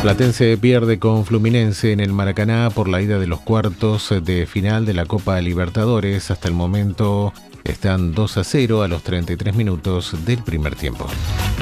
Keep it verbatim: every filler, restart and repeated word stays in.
Platense pierde con Fluminense en el Maracaná por la ida de los cuartos de final de la Copa Libertadores. Hasta el momento están dos a cero a los treinta y tres minutos del primer tiempo.